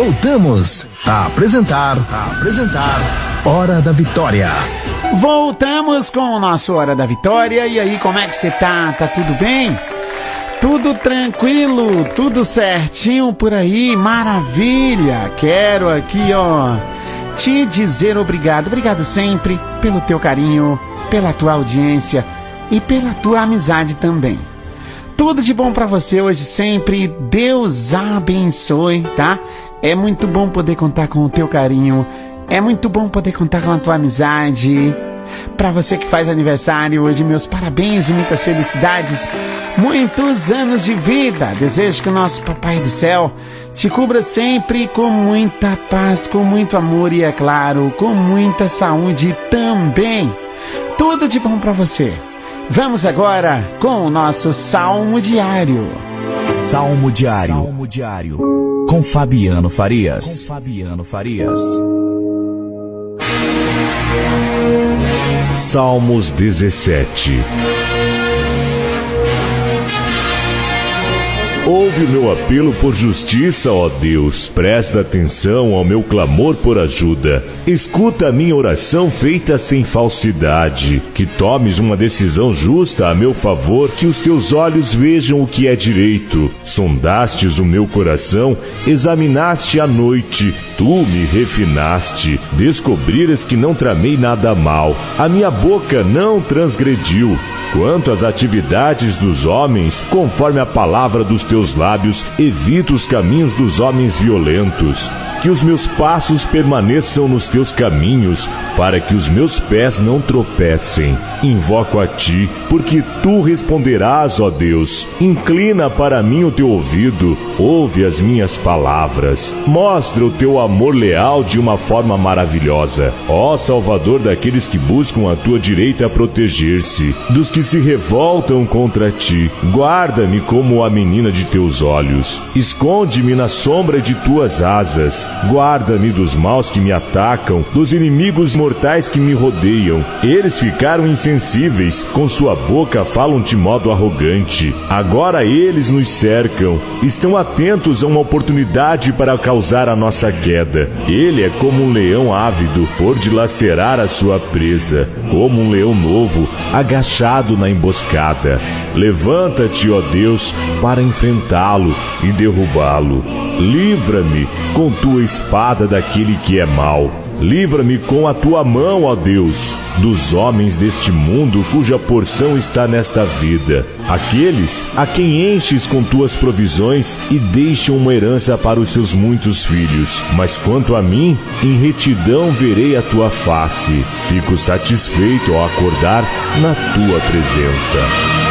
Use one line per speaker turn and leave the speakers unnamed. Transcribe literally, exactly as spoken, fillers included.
voltamos a apresentar, a apresentar Hora da Vitória.
Voltamos com o nosso Hora da Vitória. E aí, como é que você tá? Tá tudo bem? Tudo tranquilo, tudo certinho por aí, maravilha. Quero aqui, ó, te dizer obrigado, obrigado sempre pelo teu carinho, pela tua audiência e pela tua amizade também. Tudo de bom pra você hoje sempre, Deus abençoe, tá? É muito bom poder contar com o teu carinho, é muito bom poder contar com a tua amizade. Pra você que faz aniversário hoje, meus parabéns e muitas felicidades, muitos anos de vida. Desejo que o nosso Papai do Céu te cubra sempre com muita paz, com muito amor e, é claro, com muita saúde também. Tudo de bom pra você. Vamos agora com o nosso Salmo Diário.
Salmo Diário. Salmo Diário. Com Fabiano Farias. Com Fabiano Farias.
Salmos dezessete. Ouve o meu apelo por justiça, ó Deus. Presta atenção ao meu clamor por ajuda. Escuta a minha oração feita sem falsidade. Que tomes uma decisão justa a meu favor, que os teus olhos vejam o que é direito. Sondastes o meu coração, examinaste a noite. Tu me refinaste. Descobriras que não tramei nada mal. A minha boca não transgrediu. Quanto às atividades dos homens, conforme a palavra dos teus lábios, evita os caminhos dos homens violentos. Que os meus passos permaneçam nos teus caminhos, para que os meus pés não tropecem. Invoco a ti, porque tu responderás, ó Deus. Inclina para mim o teu ouvido, ouve as minhas palavras. Mostra o teu amor leal de uma forma maravilhosa. Ó Salvador daqueles que buscam a tua direita a proteger-se, dos que se revoltam contra ti. Guarda-me como a menina de teus olhos. Esconde-me na sombra de tuas asas. Guarda-me dos maus que me atacam, dos inimigos mortais que me rodeiam. Eles ficaram insensíveis, com sua boca falam de modo arrogante. Agora eles nos cercam, estão atentos a uma oportunidade para causar a nossa queda. Ele é como um leão ávido por dilacerar a sua presa, como um leão novo, agachado na emboscada. Levanta-te, ó Deus, para enfrentá-lo e derrubá-lo. Livra-me com tua espada daquele que é mau. Livra-me com a tua mão, ó Deus, dos homens deste mundo cuja porção está nesta vida. Aqueles a quem enches com tuas provisões e deixam uma herança para os seus muitos filhos. Mas quanto a mim, em retidão verei a tua face. Fico satisfeito ao acordar na tua presença.